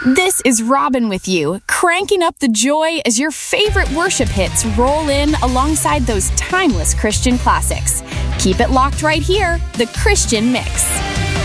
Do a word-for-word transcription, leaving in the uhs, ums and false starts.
This is Robin with you, cranking up the joy as your favorite worship hits roll in alongside those timeless Christian classics. Keep it locked right here, The Christian Mix.